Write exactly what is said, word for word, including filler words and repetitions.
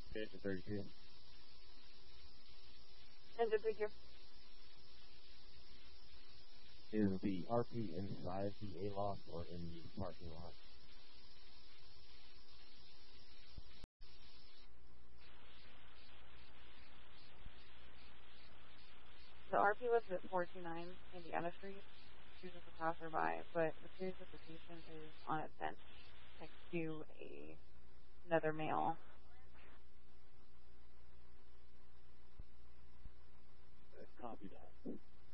Station thirty-two. And did we give... Is the R P inside the A-loft or in the parking lot? The R P was at four two nine Indiana Street. She was a passerby, but the place at the station is on a bench next to a, another male. Copy that.